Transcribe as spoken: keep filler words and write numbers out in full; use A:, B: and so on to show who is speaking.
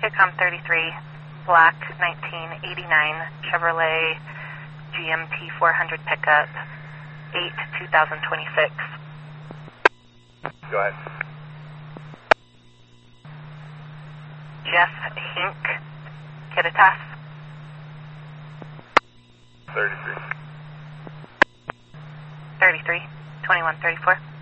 A: Kitcom thirty-three, black nineteen eighty-nine Chevrolet G M T four hundred pickup, eight two thousand twenty-six.
B: Go ahead.
A: Jeff Hink, Kittitas.
B: thirty-three.
A: thirty-three, twenty-one thirty-four.